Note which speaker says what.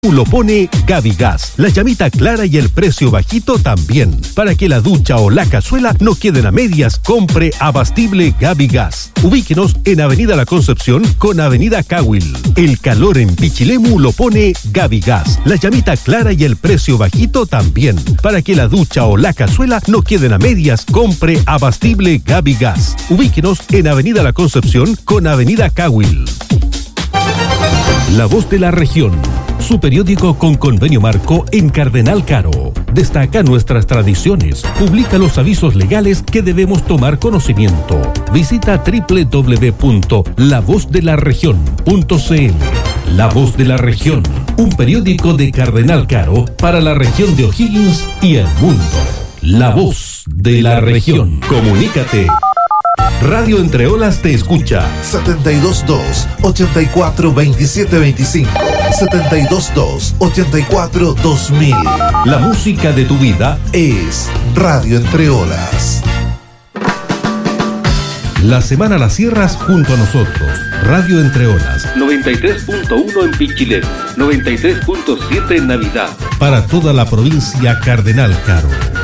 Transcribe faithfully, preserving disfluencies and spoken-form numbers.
Speaker 1: Lo pone Gaby Gas, la llamita clara y el precio bajito también. Para que la ducha o la cazuela no queden a medias, compre Abastible Gaby Gas. Ubíquenos en Avenida La Concepción con Avenida Cahuil. El calor en Pichilemu lo pone Gaby Gas, la llamita clara y el precio bajito también. Para que la ducha o la cazuela no queden a medias, compre Abastible Gaby Gas. Ubíquenos en Avenida La Concepción con Avenida Cahuil. La Voz de la Región, su periódico con convenio marco en Cardenal Caro. Destaca nuestras tradiciones, publica los avisos legales que debemos tomar conocimiento. Visita doble u doble u doble u punto la voz de la región punto c l. La Voz de la Región, un periódico de Cardenal Caro para la región de O'Higgins y el mundo. La Voz de la Región. Comunícate. Radio Entre Olas te escucha.
Speaker 2: setenta y dos dos, ochenta y cuatro, veintisiete veinticinco. setenta y dos dos, ochenta y cuatro, dos mil.
Speaker 1: La música de tu vida
Speaker 2: es Radio Entre Olas.
Speaker 1: La semana la cierras junto a nosotros. Radio Entre Olas.
Speaker 3: noventa y tres punto uno en Pichilemu, noventa y tres punto siete en Navidad.
Speaker 1: Para toda la provincia Cardenal Caro.